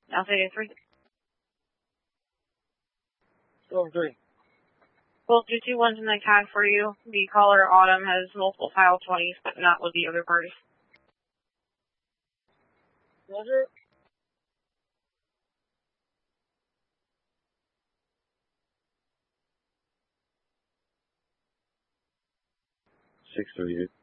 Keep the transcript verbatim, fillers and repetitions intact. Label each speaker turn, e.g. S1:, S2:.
S1: Alpha eight three.
S2: Storm three.
S1: Well, two two one's in the C A D for you. The caller, Autumn, has multiple file twenties, but not with the other parties.
S2: Roger.
S3: six three eight.